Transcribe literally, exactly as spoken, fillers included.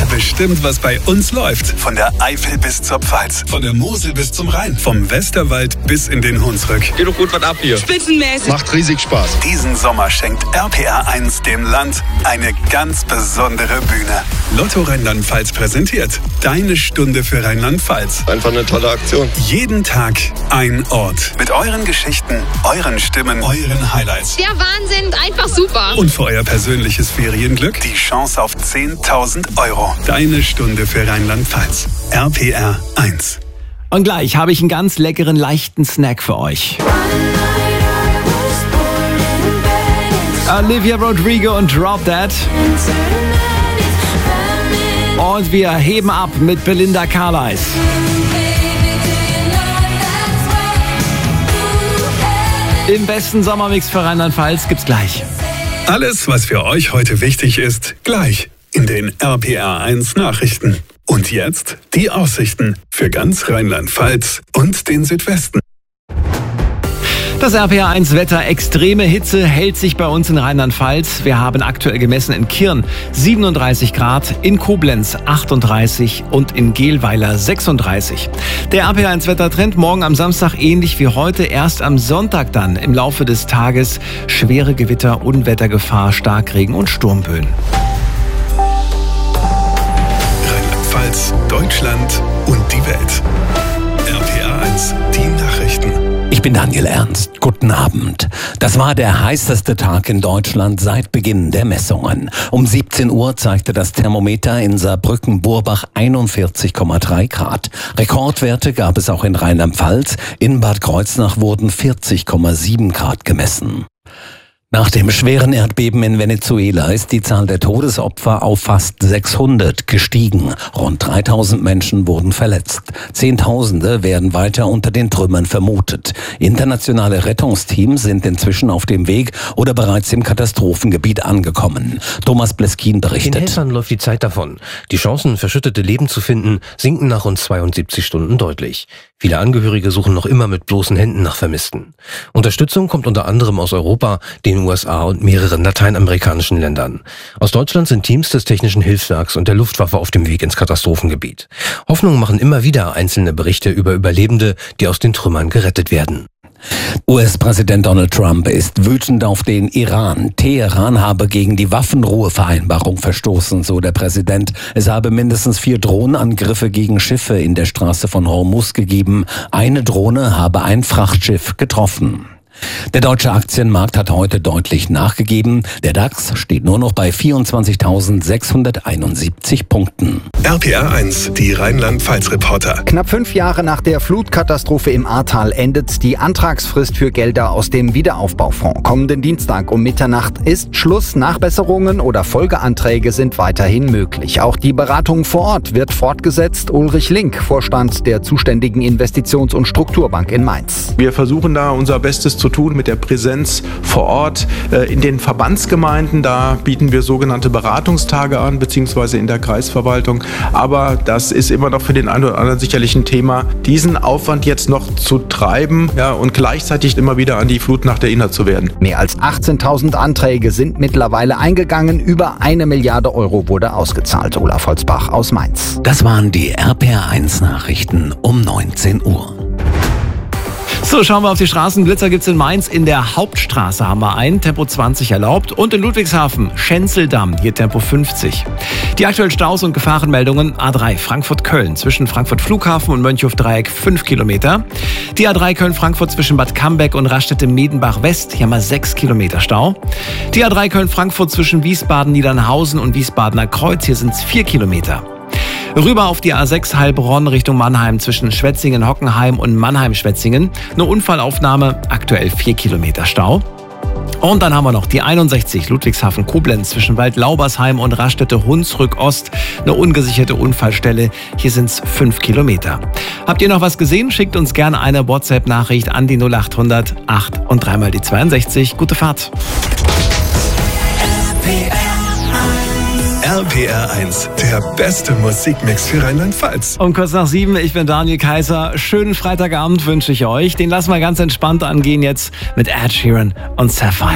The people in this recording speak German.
bestimmt, was bei uns läuft. Von der Eifel bis zur Pfalz, von der Mosel bis zum Rhein, vom Westerwald bis in den Hunsrück. Geht doch gut was ab hier. Spitzenmäßig. Macht riesig Spaß. Diesen Sommer schenkt R P R eins dem Land eine ganz besondere Bühne. Lotto Rheinland-Pfalz präsentiert Deine Stunde für Rheinland-Pfalz. Einfach eine tolle Aktion. Jeden Tag ein Ort. Mit euren Geschichten, euren Stimmen, euren Highlights. Der Wahnsinn, einfach super. Und für euer persönliches Ferienglück die Chance auf zehntausend Euro. Deine Stunde für Rheinland-Pfalz. R P R eins. Und gleich habe ich einen ganz leckeren, leichten Snack für euch. Olivia Rodrigo und Drop Dead. Und wir heben ab mit Belinda Carlisle. Im besten Sommermix für Rheinland-Pfalz gibt's gleich. Alles, was für euch heute wichtig ist, gleich in den R P R eins Nachrichten. Und jetzt die Aussichten für ganz Rheinland-Pfalz und den Südwesten. Das R P R eins Wetter, extreme Hitze hält sich bei uns in Rheinland-Pfalz. Wir haben aktuell gemessen in Kirn siebenunddreißig Grad, in Koblenz achtunddreißig und in Gehlweiler sechsunddreißig. Der R P R eins Wettertrend morgen am Samstag ähnlich wie heute, erst am Sonntag dann im Laufe des Tages schwere Gewitter, Unwettergefahr, Starkregen und Sturmböen. Rheinland-Pfalz, Deutschland und die Welt. R P R eins, die Nachrichten. Ich bin Daniel Ernst. Guten Abend. Das war der heißeste Tag in Deutschland seit Beginn der Messungen. Um siebzehn Uhr zeigte das Thermometer in Saarbrücken-Burbach einundvierzig Komma drei Grad. Rekordwerte gab es auch in Rheinland-Pfalz. In Bad Kreuznach wurden vierzig Komma sieben Grad gemessen. Nach dem schweren Erdbeben in Venezuela ist die Zahl der Todesopfer auf fast sechshundert gestiegen. Rund dreitausend Menschen wurden verletzt. Zehntausende werden weiter unter den Trümmern vermutet. Internationale Rettungsteams sind inzwischen auf dem Weg oder bereits im Katastrophengebiet angekommen. Thomas Bleskin berichtet. Den Helfern läuft die Zeit davon. Die Chancen, verschüttete Leben zu finden, sinken nach rund zweiundsiebzig Stunden deutlich. Viele Angehörige suchen noch immer mit bloßen Händen nach Vermissten. Unterstützung kommt unter anderem aus Europa, den U S A und mehreren lateinamerikanischen Ländern. Aus Deutschland sind Teams des Technischen Hilfswerks und der Luftwaffe auf dem Weg ins Katastrophengebiet. Hoffnung machen immer wieder einzelne Berichte über Überlebende, die aus den Trümmern gerettet werden. U S-Präsident Donald Trump ist wütend auf den Iran. Teheran habe gegen die Waffenruhevereinbarung verstoßen, so der Präsident. Es habe mindestens vier Drohnenangriffe gegen Schiffe in der Straße von Hormuz gegeben. Eine Drohne habe ein Frachtschiff getroffen. Der deutsche Aktienmarkt hat heute deutlich nachgegeben. Der DAX steht nur noch bei vierundzwanzigtausendsechshunderteinundsiebzig Punkten. R P R eins, die Rheinland-Pfalz-Reporter. Knapp fünf Jahre nach der Flutkatastrophe im Ahrtal endet die Antragsfrist für Gelder aus dem Wiederaufbaufonds. Kommenden Dienstag um Mitternacht ist Schluss. Nachbesserungen oder Folgeanträge sind weiterhin möglich. Auch die Beratung vor Ort wird fortgesetzt. Ulrich Link, Vorstand der zuständigen Investitions- und Strukturbank in Mainz. Wir versuchen da unser Bestes zu tun mit der Präsenz vor Ort. In den Verbandsgemeinden, da bieten wir sogenannte Beratungstage an, beziehungsweise in der Kreisverwaltung. Aber das ist immer noch für den einen oder anderen sicherlich ein Thema, diesen Aufwand jetzt noch zu treiben, ja, und gleichzeitig immer wieder an die Flutnacht erinnert zu werden. Mehr als achtzehntausend Anträge sind mittlerweile eingegangen. Über eine Milliarde Euro wurde ausgezahlt. Olaf Holzbach aus Mainz. Das waren die R P R eins Nachrichten um neunzehn Uhr. So, schauen wir auf die Straßen. Blitzer gibt's in Mainz. In der Hauptstraße haben wir einen, Tempo zwanzig erlaubt. Und in Ludwigshafen, Schenzeldamm, hier Tempo fünfzig. Die aktuellen Staus und Gefahrenmeldungen: A drei Frankfurt-Köln zwischen Frankfurt Flughafen und Mönchhof-Dreieck fünf Kilometer. Die A drei Köln-Frankfurt zwischen Bad Cambeck und Raststätte-Medenbach-West, hier haben wir sechs Kilometer Stau. Die A drei Köln-Frankfurt zwischen Wiesbaden-Niedernhausen und Wiesbadener Kreuz, hier sind es vier Kilometer. Rüber auf die A sechs Heilbronn Richtung Mannheim zwischen Schwetzingen-Hockenheim und Mannheim-Schwetzingen. Eine Unfallaufnahme, aktuell vier Kilometer Stau. Und dann haben wir noch die einundsechzig Ludwigshafen-Koblenz zwischen Waldlaubersheim und Raststätte-Hunsrück-Ost. Eine ungesicherte Unfallstelle. Hier sind es fünf Kilometer. Habt ihr noch was gesehen? Schickt uns gerne eine WhatsApp-Nachricht an die null achthundert acht und dreimal die zweiundsechzig. Gute Fahrt. R P R eins, der beste Musikmix für Rheinland-Pfalz. Um kurz nach sieben, ich bin Daniel Kaiser. Schönen Freitagabend wünsche ich euch. Den lassen wir ganz entspannt angehen jetzt mit Ed Sheeran und Sapphire.